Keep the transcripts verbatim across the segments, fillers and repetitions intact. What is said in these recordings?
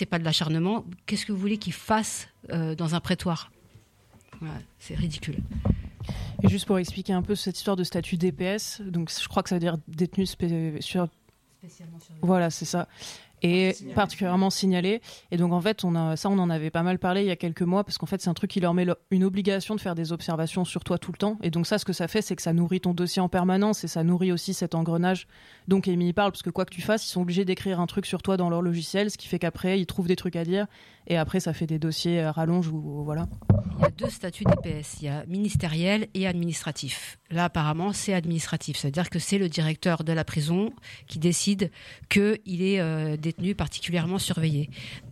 c'est pas de l'acharnement. Qu'est-ce que vous voulez qu'il fasse euh, dans un prétoire ? Voilà, c'est ridicule. Et juste pour expliquer un peu cette histoire de statut D P S, donc je crois que ça veut dire détenu spé- sur... Spécialement surveillé. Voilà, c'est ça. Et Signalé. particulièrement signalé. Et donc en fait, on a, ça on en avait pas mal parlé il y a quelques mois, parce qu'en fait c'est un truc qui leur met le- une obligation de faire des observations sur toi tout le temps. Et donc ça, ce que ça fait, c'est que ça nourrit ton dossier en permanence et ça nourrit aussi cet engrenage. Donc Amy y parle, parce que quoi que tu fasses, ils sont obligés d'écrire un truc sur toi dans leur logiciel, ce qui fait qu'après ils trouvent des trucs à dire. Et après ça fait des dossiers à rallonge ou ou voilà. Il y a deux statuts D P S, il y a ministériel et administratif. Là, apparemment, c'est administratif. C'est-à-dire que c'est le directeur de la prison qui décide qu'il est euh, détenu particulièrement surveillé.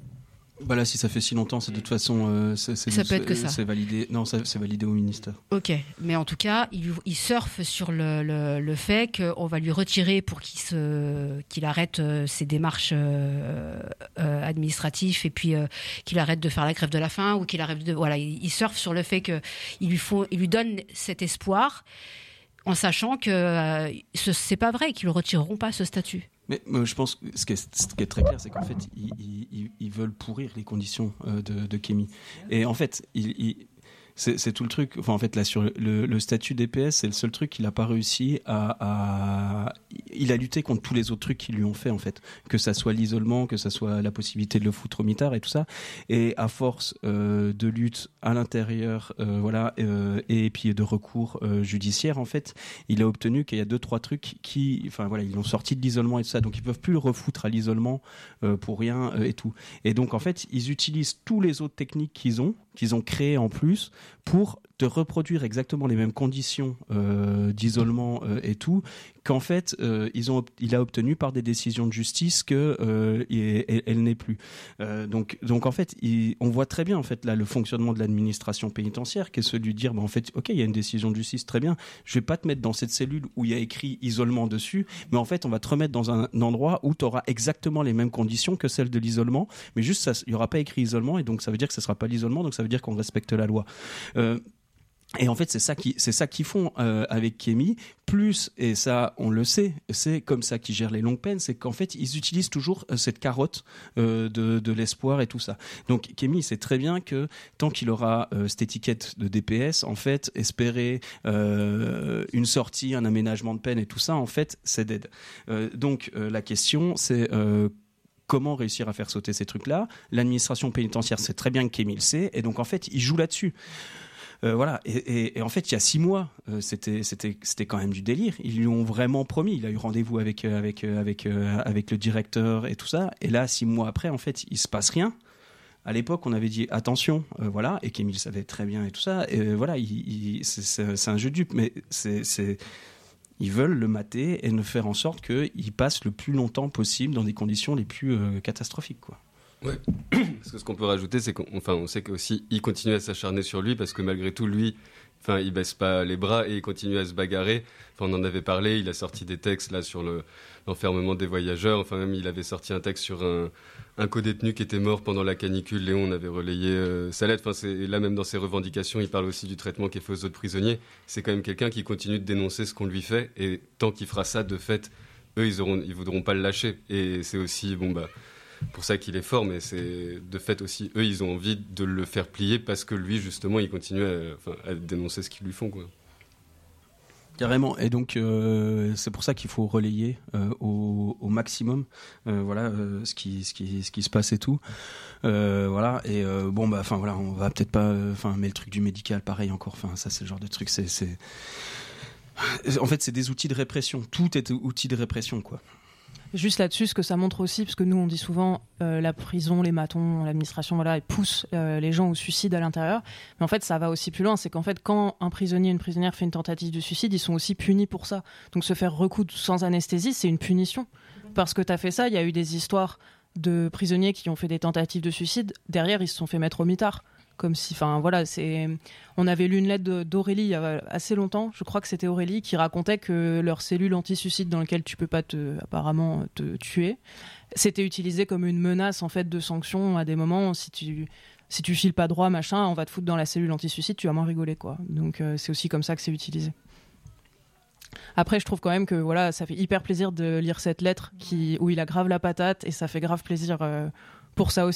Bah là, si ça fait si longtemps, c'est de toute façon, euh, c'est, c'est, Ça peut c'est, être que ça. C'est validé. Non, ça, c'est validé au ministère. Ok, mais en tout cas, il, il surfe sur le, le, le fait qu'on va lui retirer pour qu'il, se, qu'il arrête euh, ses démarches euh, euh, administratives et puis euh, qu'il arrête de faire la grève de la faim ou qu'il arrête de... Voilà, il, il surfe sur le fait qu'il lui, font, il lui donne cet espoir en sachant que euh, ce, c'est pas vrai, qu'ils ne retireront pas ce statut. Mais euh, je pense que ce qui est, ce qui est très clair, c'est qu'en fait, ils, ils, ils veulent pourrir les conditions euh, de, de Kémy. Et en fait, ils, ils, c'est, c'est tout le truc. Enfin, en fait, là, sur le, le statut D P S, c'est le seul truc qu'il n'a pas réussi à, à. Il a lutté contre tous les autres trucs qu'ils lui ont fait, en fait. Que ça soit l'isolement, que ça soit la possibilité de le foutre au mitard et tout ça. Et à force euh, de lutte à l'intérieur, euh, voilà, euh, et puis de recours euh, judiciaire, en fait, il a obtenu qu'il y a deux, trois trucs qui. Enfin, voilà, ils l'ont sorti de l'isolement et tout ça. Donc, ils peuvent plus le refoutre à l'isolement euh, pour rien euh, et tout. Et donc, en fait, ils utilisent tous les autres techniques qu'ils ont, qu'ils ont créées en plus, pour te reproduire exactement les mêmes conditions euh, d'isolement euh, et tout, qu'en fait euh, ils ont, il a obtenu par des décisions de justice que euh, elle, elle n'est plus. Euh, donc, donc en fait, il, on voit très bien en fait là le fonctionnement de l'administration pénitentiaire, qui est celui de dire, bah, en fait, ok, il y a une décision de justice, très bien. Je vais pas te mettre dans cette cellule où il y a écrit isolement dessus, mais en fait, on va te remettre dans un, un endroit où tu auras exactement les mêmes conditions que celles de l'isolement, mais juste ça, il y aura pas écrit isolement, et donc ça veut dire que ça sera pas l'isolement, donc ça veut dire qu'on respecte la loi. Euh, Et en fait, c'est ça qui, c'est ça qu'ils font euh, avec Kémy. Plus, et ça, on le sait, c'est comme ça qu'ils gèrent les longues peines, c'est qu'en fait, ils utilisent toujours euh, cette carotte euh, de, de l'espoir et tout ça. Donc, Kémy sait très bien que tant qu'il aura euh, cette étiquette de D P S, en fait, espérer euh, une sortie, un aménagement de peine et tout ça, en fait, c'est dead. Euh, donc, euh, la question, c'est euh, comment réussir à faire sauter ces trucs-là. L'administration pénitentiaire sait très bien que Kémy le sait, et donc, en fait, il joue là-dessus. Euh, voilà, et, et, et en fait, il y a six mois, euh, c'était, c'était, c'était quand même du délire. Ils lui ont vraiment promis. Il a eu rendez-vous avec, euh, avec, euh, avec, euh, avec le directeur et tout ça. Et là, six mois après, en fait, il se passe rien. À l'époque, on avait dit attention, euh, voilà, et Kémy le savait très bien et tout ça. Et euh, voilà, il, il, c'est, c'est, c'est un jeu de dupe, mais c'est, c'est, ils veulent le mater et ne faire en sorte qu'il passe le plus longtemps possible dans des conditions les plus euh, catastrophiques, quoi. Ouais, parce que ce qu'on peut rajouter, c'est qu'on enfin, on sait qu'aussi, il continue à s'acharner sur lui, parce que malgré tout, lui, enfin, il baisse pas les bras et il continue à se bagarrer. Enfin, on en avait parlé, il a sorti des textes là sur le, l'enfermement des voyageurs. Enfin, même, il avait sorti un texte sur un, un codétenu qui était mort pendant la canicule. Léon, on avait relayé euh, sa lettre. Enfin, c'est, là, même dans ses revendications, il parle aussi du traitement qui est fait aux autres prisonniers. C'est quand même quelqu'un qui continue de dénoncer ce qu'on lui fait, et tant qu'il fera ça, de fait, eux, ils auront, ils voudront pas le lâcher. Et c'est aussi, bon, bah, pour ça qu'il est fort, mais c'est de fait aussi, eux, ils ont envie de le faire plier parce que lui, justement, il continue à, enfin, à dénoncer ce qu'ils lui font, quoi. Carrément, et donc euh, c'est pour ça qu'il faut relayer euh, au, au maximum, euh, voilà, euh, ce qui, ce qui, ce qui se passe et tout, euh, voilà. Et euh, bon bah, enfin voilà, on va peut-être pas, enfin, mais le truc du médical, pareil encore, enfin ça c'est le genre de truc, c'est, c'est, en fait c'est des outils de répression, tout est outil de répression, quoi. Juste là-dessus, ce que ça montre aussi, parce que nous on dit souvent euh, la prison, les matons, l'administration, voilà, ils poussent euh, les gens au suicide à l'intérieur. Mais en fait, ça va aussi plus loin. C'est qu'en fait, quand un prisonnier, une prisonnière fait une tentative de suicide, ils sont aussi punis pour ça. Donc se faire recoudre sans anesthésie, c'est une punition. Parce que t'as fait ça, il y a eu des histoires de prisonniers qui ont fait des tentatives de suicide. Derrière, ils se sont fait mettre au mitard. Comme si, enfin voilà, c'est. On avait lu une lettre de, d'Aurélie il y a assez longtemps. Je crois que c'était Aurélie qui racontait que leur cellule anti-suicide dans laquelle tu peux pas te, apparemment, te tuer, c'était utilisé comme une menace en fait de sanction à des moments. Si tu, si tu files pas droit, machin, on va te foutre dans la cellule anti-suicide, tu vas moins rigoler, quoi. Donc euh, c'est aussi comme ça que c'est utilisé. Après, je trouve quand même que voilà, ça fait hyper plaisir de lire cette lettre qui, où il a grave la patate, et ça fait grave plaisir euh, pour ça aussi.